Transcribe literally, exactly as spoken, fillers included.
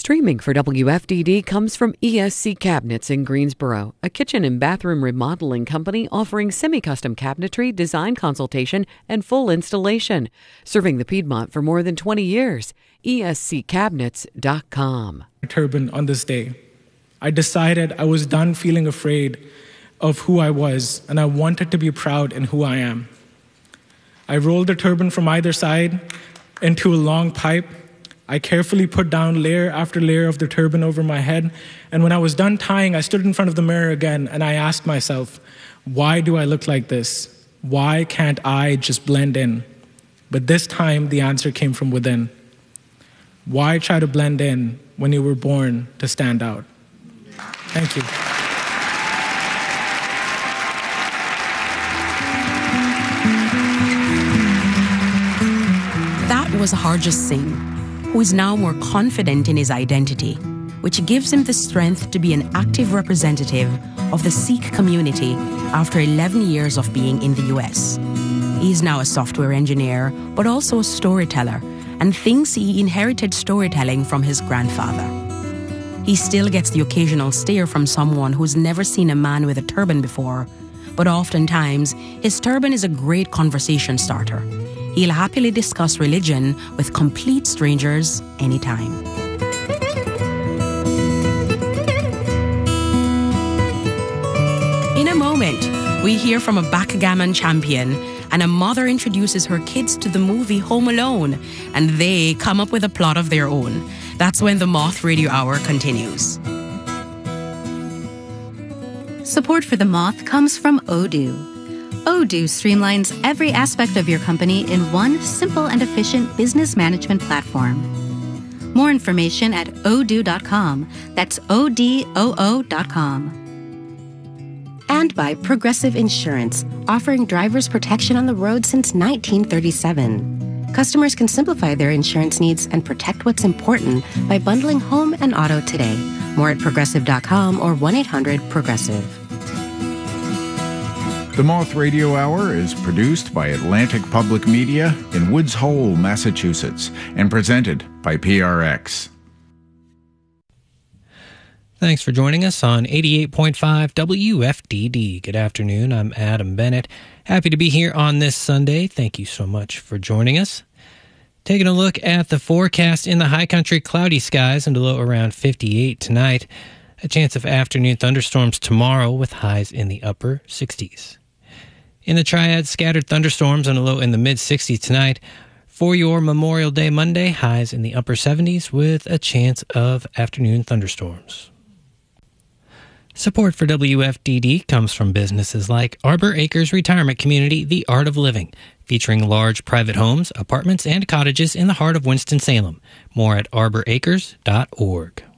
Streaming for W F D D comes from E S C Cabinets in Greensboro, a kitchen and bathroom remodeling company offering semi-custom cabinetry, design consultation, and full installation. Serving the Piedmont for more than twenty years. E S C cabinets dot com. Turban on this day. I decided I was done feeling afraid of who I was, and I wanted to be proud in who I am. I rolled the turban from either side into a long pipe. I carefully put down layer after layer of the turban over my head, and when I was done tying, I stood in front of the mirror again, and I asked myself, why do I look like this? Why can't I just blend in? But this time, the answer came from within. Why try to blend in when you were born to stand out? Thank you. That was Harjas Singh, who is now more confident in his identity, which gives him the strength to be an active representative of the Sikh community after eleven years of being in the U S. He is now a software engineer, but also a storyteller, and thinks he inherited storytelling from his grandfather. He still gets the occasional stare from someone who's never seen a man with a turban before, but oftentimes his turban is a great conversation starter. He'll happily discuss religion with complete strangers anytime. In a moment, we hear from a backgammon champion, and a mother introduces her kids to the movie Home Alone, and they come up with a plot of their own. That's when the Moth Radio Hour continues. Support for the Moth comes from Odoo. Odoo streamlines every aspect of your company in one simple and efficient business management platform. More information at odoo dot com. That's O D O O dot com. And by Progressive Insurance, offering drivers protection on the road since nineteen thirty-seven. Customers can simplify their insurance needs and protect what's important by bundling home and auto today. More at progressive dot com or one eight hundred progressive. The Moth Radio Hour is produced by Atlantic Public Media in Woods Hole, Massachusetts, and presented by P R X. Thanks for joining us on eighty-eight point five W F D D. Good afternoon. I'm Adam Bennett. Happy to be here on this Sunday. Thank you so much for joining us. Taking a look at the forecast in the high country, cloudy skies and a low around fifty-eight tonight. A chance of afternoon thunderstorms tomorrow with highs in the upper sixties. In the Triad, scattered thunderstorms and a low in the mid-sixties tonight. For your Memorial Day Monday, highs in the upper seventies with a chance of afternoon thunderstorms. Support for W F D D comes from businesses like Arbor Acres Retirement Community, The Art of Living, featuring large private homes, apartments, and cottages in the heart of Winston-Salem. More at arbor acres dot org.